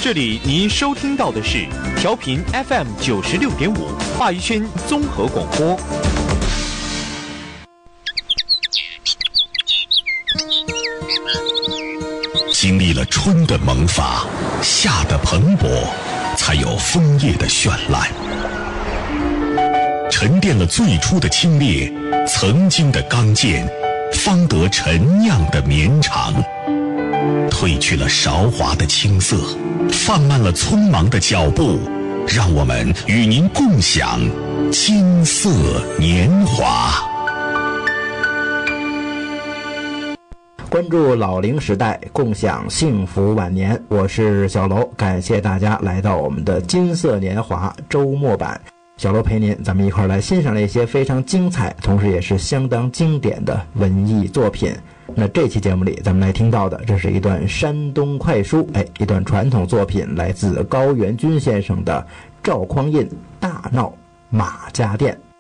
这里您收听到的是调频 FM 96.5鲅鱼圈综合广播。 经历了春的萌发，夏的蓬勃，才有枫叶的绚烂。沉淀了最初的清冽，曾经的刚健，方得陈酿的绵长。褪去了韶华的青涩，放慢了匆忙的脚步，让我们与您共享金色年华。 关注老龄时代，共享幸福晚年。我是小楼，感谢大家来到我们的金色年华周末版。小楼陪您，咱们一块儿来欣赏了一些非常精彩，同时也是相当经典的文艺作品。那这期节目里，咱们来听到的，这是一段山东快书，一段传统作品，来自高元钧先生的《赵匡胤大闹马家店》。